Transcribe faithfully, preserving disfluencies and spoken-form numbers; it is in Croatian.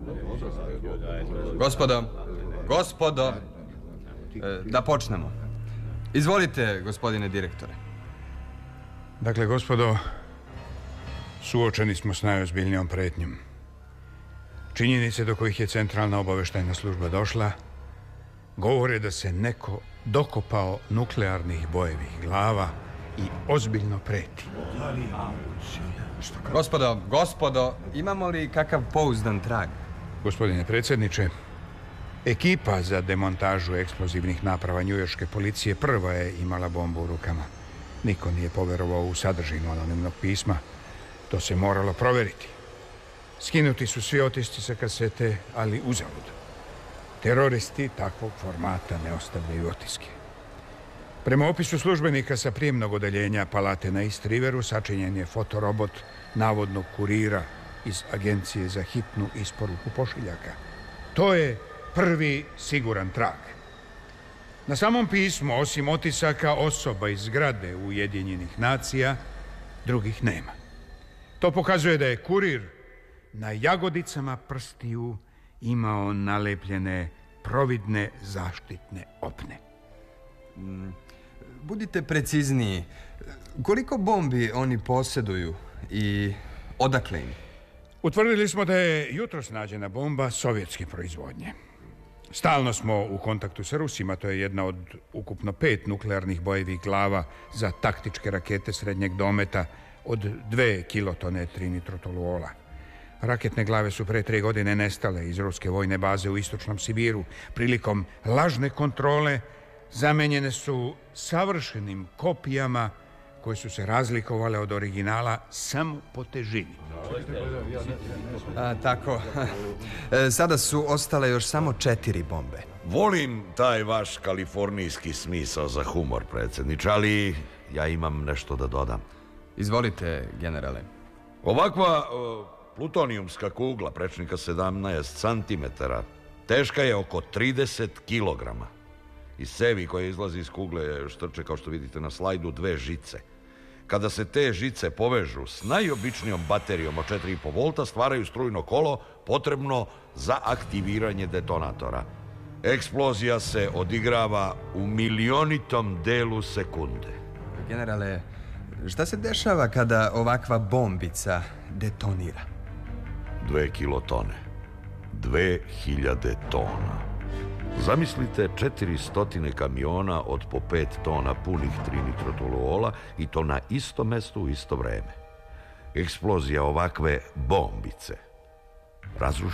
Gospodo, gospodo, da počnemo. Izvolite, gospodine direktore. Dakle, gospodo, suočeni smo s najozbiljnijom pretnjom. Činjenice do kojih je centralna obaveštajna služba došla govore da se neko dokopao nuklearnih bojevih glava i ozbiljno preti. Gospodo, gospodo, imamo li kakav pouzdan trag? Gospodine predsjedniče, ekipa za demontažu eksplozivnih naprava njujorške policije prva je imala bombu u rukama. Niko nije poverovao u sadržinu anonimnog pisma. To se moralo provjeriti. Skinuti su svi otisci sa kasete, ali uzalud. Teroristi takvog formata ne ostavljaju otiske. Prema opisu službenika sa prijemnog odeljenja palate na East Riveru sačinjen je fotorobot navodnog kurira iz Agencije za hitnu isporuku pošiljaka. To je prvi siguran trag. Na samom pismu, osim otisaka osoba iz zgrade Ujedinjenih nacija, drugih nema. To pokazuje da je kurir na jagodicama prstiju imao nalepljene providne zaštitne opne. Budite precizniji. Koliko bombi oni posjeduju i odakle im? Utvrdili smo da je jutros nađena bomba sovjetske proizvodnje. Stalno smo u kontaktu sa Rusima, to je jedna od ukupno pet nuklearnih bojevih glava za taktičke rakete srednjeg dometa od dve kilotone trinitrotoluola. Raketne glave su pre tri godine nestale iz ruske vojne baze u istočnom Sibiru. Prilikom lažne kontrole zamenjene su savršenim kopijama koje su se razlikovale od originala samo po težini. A, tako. Sada su ostale još samo četiri bombe. Volim taj vaš kalifornijski smisao za humor, predsjedniče, ali ja imam nešto da dodam. Izvolite, generale. Ovakva uh, plutonijumska kugla prečnika sedamnaest santimetara teška je oko trideset kilograma. Iz cevi koje izlazi iz kugle štrče, kao što vidite na slajdu, dve žice. Kada se te žice povežu s najobičnijom baterijom od četiri i po volta, stvaraju strujno kolo potrebno za aktiviranje detonatora. Eksplozija se odigrava u milionitom delu sekunde. Generale, šta se dešava kada ovakva bombica detonira? Dve kilotone. Dve hiljade tona. Zamislite četiri stotine kamiona od po pet tona punih trinitrotoluola i to na isto mesto u isto vreme. Eksplozija ovakve bombice razruši